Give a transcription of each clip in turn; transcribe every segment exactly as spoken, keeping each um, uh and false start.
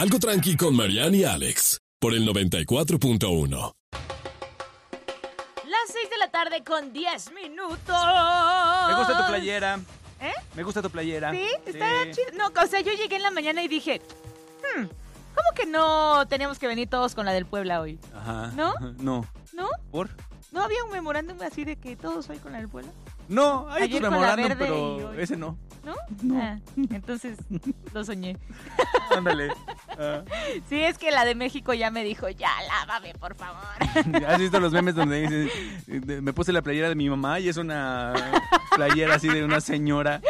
Algo tranqui con Mariana y Alex, por el noventa y cuatro punto uno. Las seis de la tarde con diez minutos. Me gusta tu playera. ¿Eh? Me gusta tu playera. ¿Sí? Está Sí. chido. No, o sea, yo llegué en la mañana y dije, hmm, ¿cómo que no teníamos que venir todos con la del Puebla hoy? Ajá. ¿No? No. ¿No? ¿Por? ¿No había un memorándum así de que todos hoy con la del Puebla? No, hay Ayer otros con la memorándum, verde y pero hoy. ese no. ¿No? No. Ah, entonces lo soñé. Ándale. Ah. Sí, es que la de México ya me dijo, ya, lávame, por favor. ¿Has visto los memes donde dicen, me puse la playera de mi mamá y es una playera así de una señora?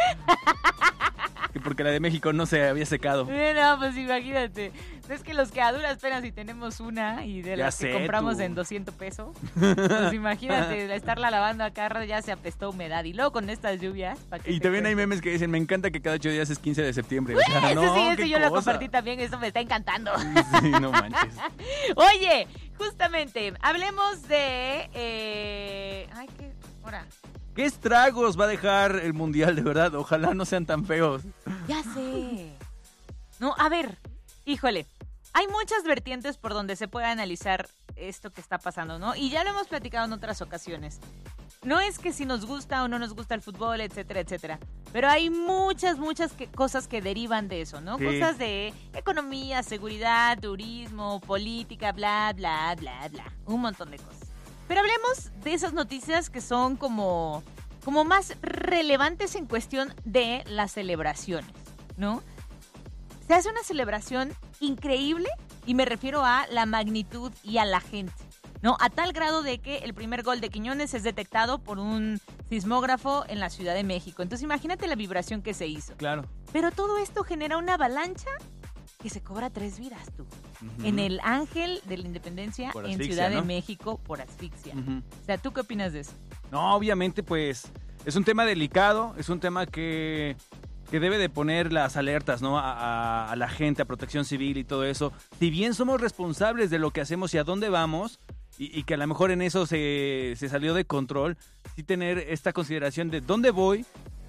Que porque la de México no se había secado. No, pues imagínate. Es que los que a duras penas y tenemos una y de Ya las que sé, compramos tú. en doscientos pesos, pues imagínate, estarla lavando acá rato ya se apestó humedad. Y luego con estas lluvias. ¿pa' qué Y te también hay cuento? memes que dicen, me encanta que cada ocho días es quince de septiembre. O sea, Ese no, sí, ese qué yo lo cosa. compartí también, eso me está encantando. Sí, no manches. Oye, justamente, hablemos de... Eh... Ay, qué... Ahora, ¿Qué estragos va a dejar el mundial, de verdad? Ojalá no sean tan feos. ya sé. No, a ver, híjole. Hay muchas vertientes por donde se puede analizar esto que está pasando, ¿no? Y ya lo hemos platicado en otras ocasiones. No es que si nos gusta o no nos gusta el fútbol, etcétera, etcétera. Pero hay muchas, muchas que, cosas que derivan de eso, ¿no? Sí. Cosas de economía, seguridad, turismo, política, bla, bla, bla, bla. Un montón de cosas. Pero hablemos de esas noticias que son como, como más relevantes en cuestión de las celebraciones, ¿no? Se hace una celebración increíble y me refiero a la magnitud y a la gente, ¿no? A tal grado de que el primer gol de Quiñones es detectado por un sismógrafo en la Ciudad de México. Entonces imagínate la vibración que se hizo. Claro. Pero todo esto genera una avalancha que se cobra tres vidas, tú. Ujú. En el Ángel de la Independencia Por en asfixia, Ciudad ¿no? de México por asfixia. Ujú. O sea, ¿tú qué opinas de eso? No, obviamente, pues, es un tema delicado, es un tema que, que debe de poner las alertas, ¿no? A, a- a la gente, a protección civil y todo eso. Si bien somos responsables de lo que hacemos y a dónde vamos, y, y que a lo mejor en eso se, se salió de control, sí tener esta consideración de dónde voy,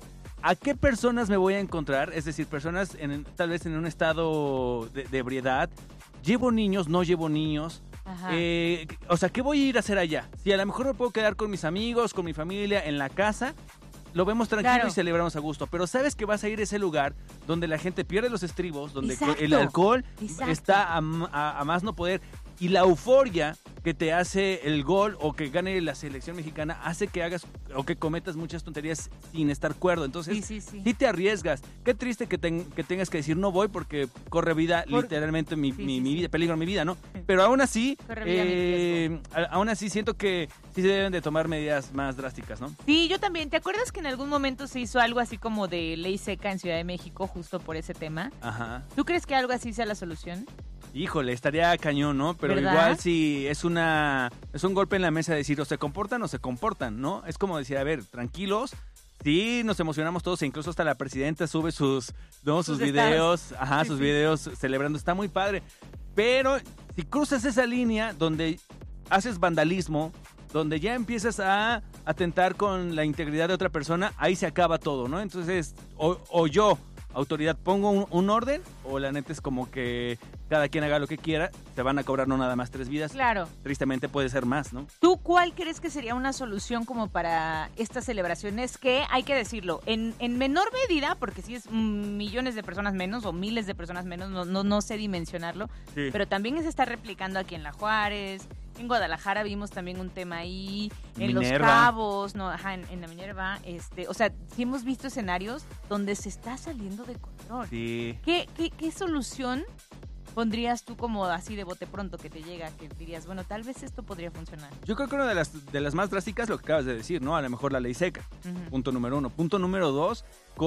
a qué personas me voy a encontrar, es decir, personas en, tal vez en un estado de, de ebriedad. ¿Llevo niños? ¿No llevo niños? Ajá. Eh, o sea, ¿qué voy a ir a hacer allá? Si a lo mejor me puedo quedar con mis amigos, con mi familia, en la casa, lo vemos tranquilo Claro. y celebramos a gusto. Pero sabes que vas a ir a ese lugar donde la gente pierde los estribos, donde Exacto. el alcohol Exacto. está a, m- a- a más no poder. Y la euforia que te hace el gol o que gane la selección mexicana hace que hagas o que cometas muchas tonterías sin estar cuerdo. Entonces, Sí, sí, sí. sí te arriesgas. Qué triste que, ten- que tengas que decir no voy porque corre vida, Por- literalmente mi, Sí, mi- sí, mi sí. vida, peligro mi vida, ¿no? Pero aún así, Corre vida, mi eh, a- aún así siento que sí se deben de tomar medidas más drásticas, ¿no? Sí, yo también. ¿Te acuerdas que en algún momento se hizo algo así como de ley seca en Ciudad de México justo por ese tema? Ajá. ¿Tú crees que algo así sea la solución? Híjole, estaría cañón, ¿no? Pero ¿Verdad? igual si es una es un golpe en la mesa de decir o se comportan o se comportan, ¿no? Es como decir, a ver, tranquilos. Sí, nos emocionamos todos e incluso hasta la presidenta sube sus, ¿no? sus, Sus videos, ajá, Sí, sus sí. videos celebrando, está muy padre. Pero si cruzas esa línea donde haces vandalismo, donde ya empiezas a atentar con la integridad de otra persona, ahí se acaba todo, ¿no? Entonces, o, o yo, autoridad, pongo un, un orden, o la neta es como que cada quien haga lo que quiera, te van a cobrar no nada más tres vidas. Claro. Tristemente puede ser más, ¿no? ¿Tú cuál crees que sería una solución como para estas celebraciones que, hay que decirlo, en, en menor medida, porque sí es mm, millones de personas menos o miles de personas menos, no, no, no sé dimensionarlo, Sí. pero también se está replicando aquí en La Juárez, en Guadalajara vimos también un tema ahí, en Los Minerva. Cabos, no, ajá, en, en la Minerva, este, o sea, sí hemos visto escenarios donde se está saliendo de control. Sí. ¿Qué, qué, qué solución pondrías tú como así de bote pronto que te llega, que dirías, bueno, tal vez esto podría funcionar? Yo creo que una de las, de las más drásticas, lo que acabas de decir, ¿no? A lo mejor la ley seca. Ujú. Punto número uno. Punto número dos,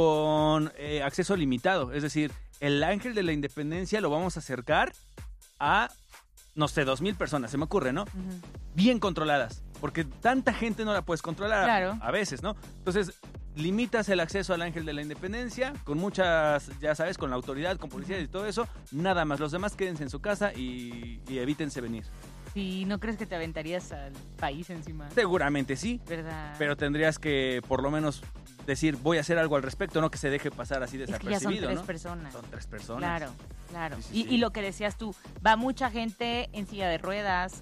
con eh, acceso limitado. Es decir, el Ángel de la Independencia lo vamos a acercar a, no sé, dos mil personas, se me ocurre, ¿no? Ujú. Bien controladas. Porque tanta gente no la puedes controlar Claro. a veces, ¿no? Entonces, limitas el acceso al Ángel de la Independencia con muchas, ya sabes, con la autoridad, con policías y todo eso. Nada más. Los demás quédense en su casa y, y evítense venir. Sí, ¿no crees que te aventarías al país encima? Seguramente sí, ¿Verdad? pero tendrías que por lo menos decir, voy a hacer algo al respecto, no que se deje pasar así es que ya desapercibido, son tres ¿no? personas. Son tres personas. Claro, claro. Sí, sí, y, sí. y lo que decías tú, va mucha gente en silla de ruedas,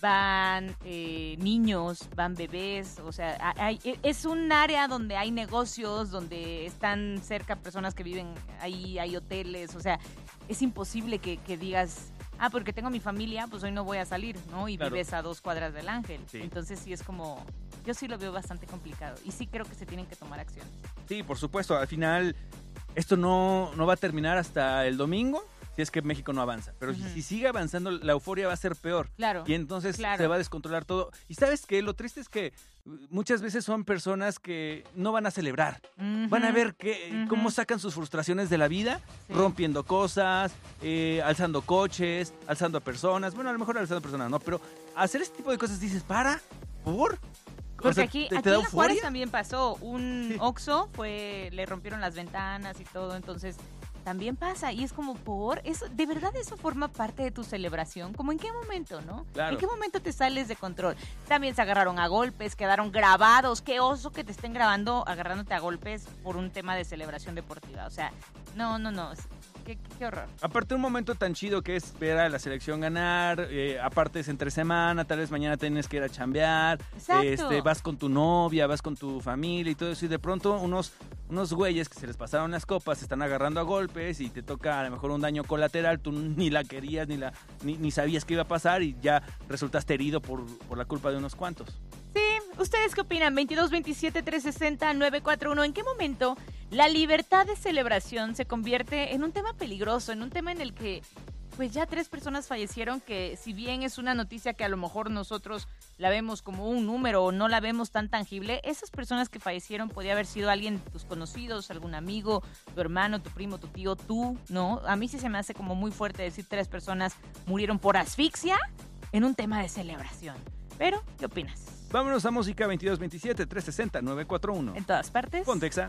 van eh, niños, van bebés, o sea, hay, es un área donde hay negocios, donde están cerca personas que viven ahí, hay hoteles, o sea, es imposible que, que digas, ah, porque tengo mi familia, pues hoy no voy a salir, ¿no? Y Claro. vives a dos cuadras del Ángel. Sí. Entonces sí es como, yo sí lo veo bastante complicado y sí creo que se tienen que tomar acciones. Sí, por supuesto, al final esto no, no va a terminar hasta el domingo, si es que México no avanza. Pero Ujú. si, si sigue avanzando, la euforia va a ser peor. Claro. Y entonces Claro. se va a descontrolar todo. Y ¿sabes qué? Lo triste es que uh, muchas veces son personas que no van a celebrar. Ujú. Van a ver que, Ujú. cómo sacan sus frustraciones de la vida, Sí. rompiendo cosas, eh, alzando coches, alzando a personas. Bueno, a lo mejor alzando personas, ¿no? Pero hacer este tipo de cosas dices, ¿para? ¿Por? O Porque sea, aquí, ¿te- aquí te da en la Juárez euforia? también pasó. Un Sí. Oxxo fue, le rompieron las ventanas y todo, entonces también pasa. Y es como por eso, ¿de verdad eso forma parte de tu celebración? ¿Como en qué momento, no? Claro. ¿En qué momento te sales de control? También se agarraron a golpes, quedaron grabados. Qué oso que te estén grabando, agarrándote a golpes por un tema de celebración deportiva. O sea, no, no, no. es- Qué, qué- qué horror. Aparte un momento tan chido que es ver a la selección ganar, eh, aparte es entre semana, tal vez mañana tienes que ir a chambear, Exacto. este, vas con tu novia, vas con tu familia y todo eso, y de pronto unos, unos güeyes que se les pasaron las copas se están agarrando a golpes y te toca a lo mejor un daño colateral, tú ni la querías, ni la ni, ni sabías que iba a pasar y ya resultaste herido por, por la culpa de unos cuantos. Sí, ¿ustedes qué opinan? veintidós veintisiete trescientos sesenta nueve cuatro uno. ¿En qué momento la libertad de celebración se convierte en un tema peligroso, en un tema en el que pues ya tres personas fallecieron, que si bien es una noticia que a lo mejor nosotros la vemos como un número o no la vemos tan tangible, esas personas que fallecieron podía haber sido alguien de tus conocidos, algún amigo, tu hermano, tu primo, tu tío, tú, ¿no? A mí sí se me hace como muy fuerte decir tres personas murieron por asfixia en un tema de celebración. Pero, ¿qué opinas? Vámonos a música veintidós veintisiete trescientos sesenta nueve cuatro uno. En todas partes. Pontexa.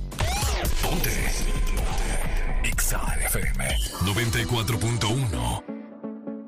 Ponte. Exa F M noventa y cuatro punto uno.